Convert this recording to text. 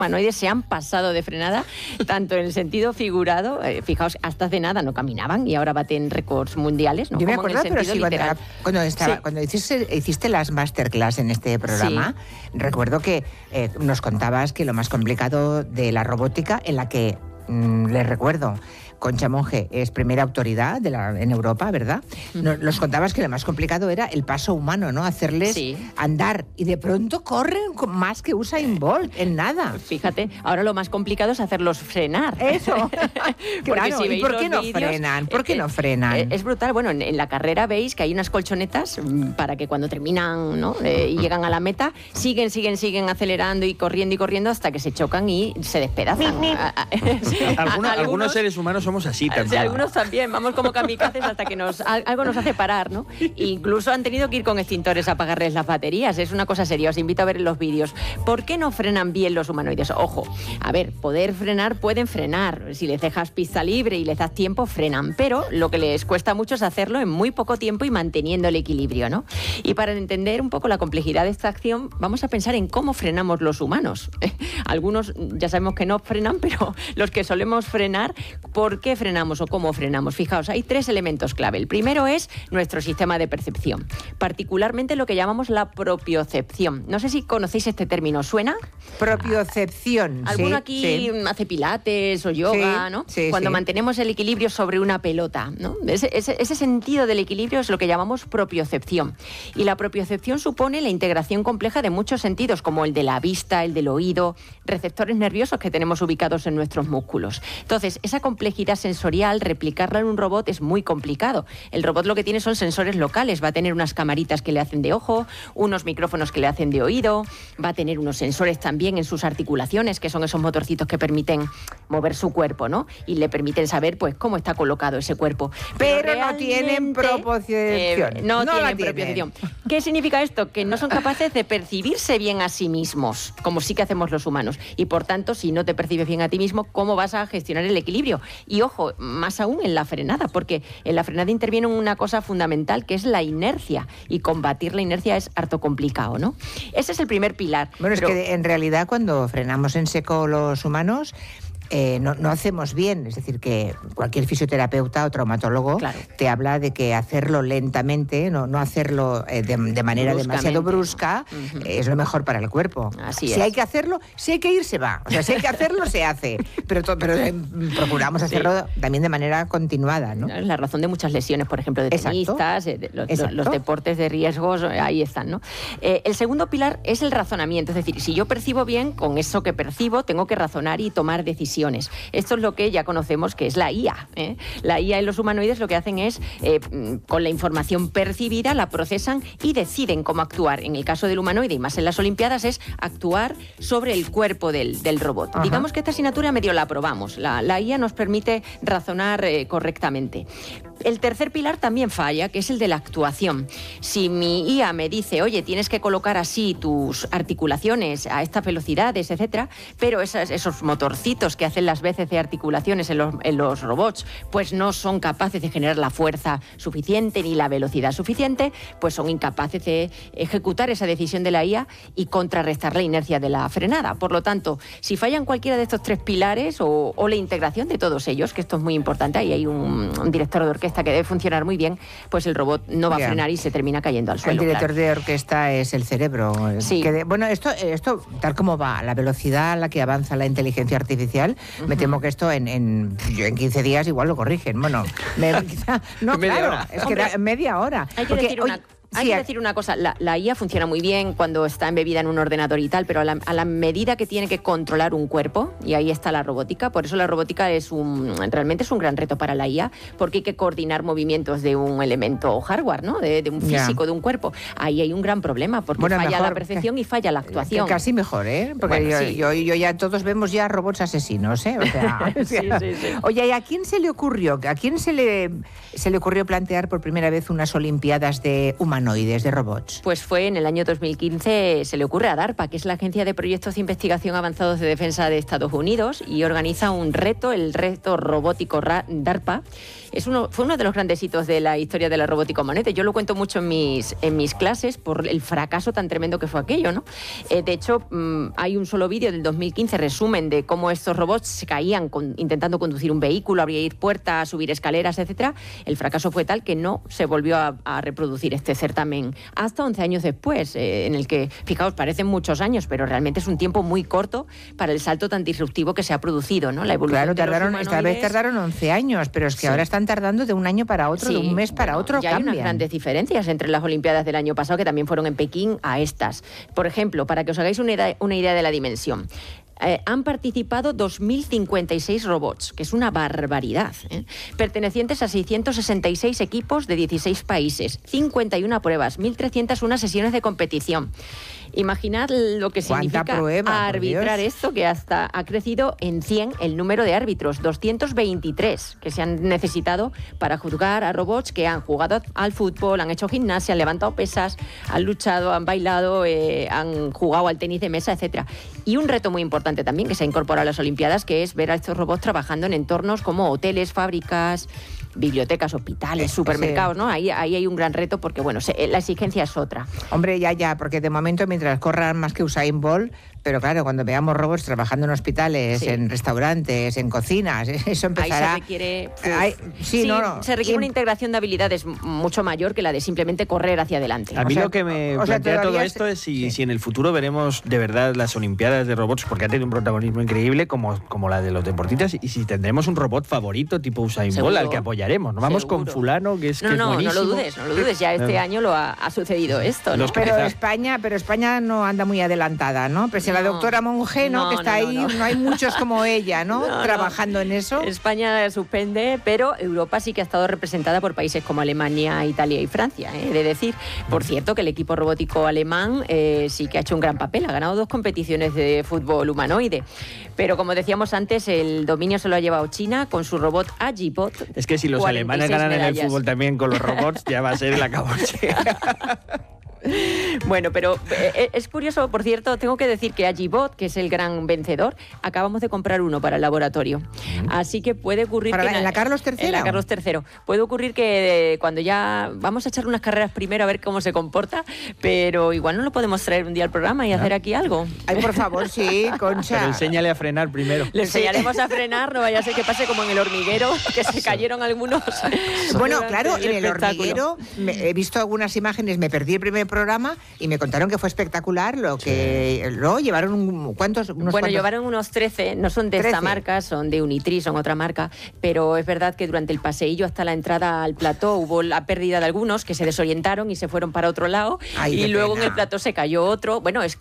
humanoides se han pasado de frenada, tanto en el sentido figurado, fijaos, hasta hace nada no caminaban y ahora baten récords mundiales, ¿no? Yo me Como en acuerdo, el pero sentido sí, literal. cuando hiciste las masterclass en este programa, recuerdo que nos contabas que lo más complicado de la robótica, en la que, les recuerdo, Concha Monge es primera autoridad en Europa, ¿verdad? Nos contabas que lo más complicado era el paso humano, ¿no? Hacerles andar. Y de pronto corren más que Usain Bolt, en nada. Fíjate, ahora lo más complicado es hacerlos frenar. Eso. Claro, si ¿y por qué no frenan? ¿Por qué no frenan? Es brutal. Bueno, en la carrera veis que hay unas colchonetas para que cuando terminan, ¿no? Y llegan a la meta, siguen acelerando y corriendo hasta que se chocan y se despedazan. Algunos seres humanos somos así también. Sí, algunos también, vamos como kamikazes hasta que algo nos hace parar, ¿no? Incluso han tenido que ir con extintores a apagarles las baterías. Es una cosa seria, os invito a ver los vídeos. ¿Por qué no frenan bien los humanoides? Ojo, a ver, pueden frenar. Si les dejas pista libre y les das tiempo, frenan. Pero lo que les cuesta mucho es hacerlo en muy poco tiempo y manteniendo el equilibrio, ¿no? Y para entender un poco la complejidad de esta acción, vamos a pensar en cómo frenamos los humanos. Algunos ya sabemos que no frenan, pero los que solemos frenar, ¿por qué frenamos o cómo frenamos? Fijaos, hay 3 elementos clave. El primero es nuestro sistema de percepción, particularmente lo que llamamos la propiocepción. No sé si conocéis este término, ¿suena? Propiocepción. Alguno aquí hace pilates o yoga, ¿no? Cuando mantenemos el equilibrio sobre una pelota, ¿no? Ese sentido del equilibrio es lo que llamamos propiocepción. Y la propiocepción supone la integración compleja de muchos sentidos, como el de la vista, el del oído, receptores nerviosos que tenemos ubicados en nuestros músculos. Entonces, esa complejidad sensorial, replicarla en un robot es muy complicado. El robot lo que tiene son sensores locales, va a tener unas camaritas que le hacen de ojo, unos micrófonos que le hacen de oído, va a tener unos sensores también en sus articulaciones, que son esos motorcitos que permiten mover su cuerpo, ¿no? Y le permiten saber, pues, cómo está colocado ese cuerpo. Pero no tienen propiocepción. No tienen propiocepción. ¿Qué significa esto? Que no son capaces de percibirse bien a sí mismos, como sí que hacemos los humanos. Y, por tanto, si no te percibes bien a ti mismo, ¿cómo vas a gestionar el equilibrio? Y, ojo, más aún en la frenada, porque en la frenada interviene una cosa fundamental, que es la inercia. Y combatir la inercia es harto complicado, ¿no? Ese es el primer pilar. Bueno, es que en realidad cuando frenamos en seco los humanos, no hacemos bien. Es decir, que cualquier fisioterapeuta o traumatólogo te habla de que hacerlo lentamente, no hacerlo de manera demasiado brusca, es lo mejor para el cuerpo. Así si hay que hacerlo, si hay que ir, se va. O sea, si hay que hacerlo, se hace. Pero procuramos hacerlo también de manera continuada, ¿no? Es la razón de muchas lesiones, por ejemplo, de tenistas, los deportes de riesgos, ahí están, ¿no? El segundo pilar es el razonamiento. Es decir, si yo percibo bien, con eso que percibo, tengo que razonar y tomar decisiones. Esto es lo que ya conocemos que es la IA. La IA en los humanoides lo que hacen es, con la información percibida, la procesan y deciden cómo actuar. En el caso del humanoide, y más en las Olimpiadas, es actuar sobre el cuerpo del robot. Ajá. Digamos que esta asignatura medio la aprobamos. La IA nos permite razonar correctamente. El tercer pilar también falla, que es el de la actuación. Si mi IA me dice, oye, tienes que colocar así tus articulaciones a estas velocidades, etcétera, pero esos motorcitos que hacen las veces de articulaciones en los robots, pues no son capaces de generar la fuerza suficiente ni la velocidad suficiente, pues son incapaces de ejecutar esa decisión de la IA y contrarrestar la inercia de la frenada. Por lo tanto, si fallan cualquiera de estos 3 pilares o la integración de todos ellos, que esto es muy importante, ahí hay un director de orquesta que debe funcionar muy bien, pues el robot no va a frenar y se termina cayendo al suelo. El director de orquesta es el cerebro. Sí. Bueno, esto, tal como va, la velocidad a la que avanza la inteligencia artificial, me temo que esto en 15 días igual lo corrigen. Bueno, es que en media hora. Hay que decir una cosa, la IA funciona muy bien cuando está embebida en un ordenador y tal, pero a la medida que tiene que controlar un cuerpo, y ahí está la robótica, por eso la robótica realmente es un gran reto para la IA, porque hay que coordinar movimientos de un elemento hardware, ¿no? De un físico, de un cuerpo. Ahí hay un gran problema, porque falla la percepción y falla la actuación. Casi mejor, ¿eh? Porque yo ya todos vemos ya robots asesinos, ¿eh? O sea, sí. Oye, ¿y a quién se le ocurrió? ¿A quién se le ocurrió plantear por primera vez unas Olimpiadas de humanoides? humanoides, de robots? Pues fue en el año 2015, se le ocurre a DARPA, que es la Agencia de Proyectos de Investigación Avanzados de Defensa de Estados Unidos, y organiza un reto, el reto robótico DARPA. Fue uno de los grandes hitos de la historia de la robótica humanoide. Yo lo cuento mucho en mis clases por el fracaso tan tremendo que fue aquello, ¿no? De hecho, hay un solo vídeo del 2015, resumen de cómo estos robots se caían intentando conducir un vehículo, abrir puertas, subir escaleras, etcétera. El fracaso fue tal que no se volvió a reproducir este certamen hasta 11 años después, en el que, fijaos, parecen muchos años, pero realmente es un tiempo muy corto para el salto tan disruptivo que se ha producido, ¿no? La evolución esta vez tardaron 11 años, pero es que ahora están tardando de un año para otro, de un mes para otro, ya cambian. Hay unas grandes diferencias entre las Olimpiadas del año pasado, que también fueron en Pekín, a estas. Por ejemplo, para que os hagáis una idea de la dimensión. Han participado 2.056 robots, que es una barbaridad, pertenecientes a 666 equipos de 16 países, 51 pruebas, 1.301 sesiones de competición. Imaginad lo que significa arbitrar esto, que hasta ha crecido en 100 el número de árbitros, 223 que se han necesitado para juzgar a robots que han jugado al fútbol, han hecho gimnasia, han levantado pesas, han luchado, han bailado, han jugado al tenis de mesa, etcétera. Y un reto muy importante también que se ha incorporado a las Olimpiadas, que es ver a estos robots trabajando en entornos como hoteles, fábricas, bibliotecas, hospitales, supermercados, ¿no? Ahí hay un gran reto porque, bueno, la exigencia es otra. Hombre, porque de momento, mientras corran más que Usain Bolt, pero claro, cuando veamos robots trabajando en hospitales, en restaurantes, en cocinas, eso empezará... Ahí se requiere... se requiere una integración de habilidades mucho mayor que la de simplemente correr hacia adelante. A mí lo que me plantea todo esto es si en el futuro veremos de verdad las Olimpiadas de robots, porque ha tenido un protagonismo increíble como la de los deportistas, y si tendremos un robot favorito tipo Usain Bolt al que apoyaremos. No vamos con fulano, que es buenísimo. No lo dudes, ya este año ha sucedido esto, ¿no? Pero España no anda muy adelantada, ¿no? Pero la doctora Monge, ¿no? Que está ahí, no hay muchos como ella, ¿no? Trabajando en eso. España suspende, pero Europa sí que ha estado representada por países como Alemania, Italia y Francia, he de decir. Por cierto, que el equipo robótico alemán sí que ha hecho un gran papel, ha ganado 2 competiciones de fútbol humanoide. Pero como decíamos antes, el dominio se lo ha llevado China con su robot Agibot. Es que si los alemanes ganan en el fútbol también con los robots, ya va a ser el acaboche. Bueno, pero es curioso, por cierto, tengo que decir que Agibot, que es el gran vencedor, acabamos de comprar uno para el laboratorio. Así que puede ocurrir ¿En la Carlos III? En la Carlos III. Puede ocurrir que cuando ya vamos a echar unas carreras primero a ver cómo se comporta, pero igual no lo podemos traer un día al programa y hacer aquí algo. Ay, por favor, sí, Concha. Pero enséñale a frenar primero. Le enseñaremos a frenar, no vaya a ser que pase como en El Hormiguero, que se cayeron algunos. Bueno, claro, en El Hormiguero he visto algunas imágenes, me perdí el primer programa y me contaron que fue espectacular lo que llevaron ¿cuántos? Llevaron unos 13, no son de 13. Esta marca, son de Unitri, son otra marca, pero es verdad que durante el paseillo hasta la entrada al plató hubo la pérdida de algunos que se desorientaron y se fueron para otro lado. Y luego en el plató se cayó otro. Bueno, es que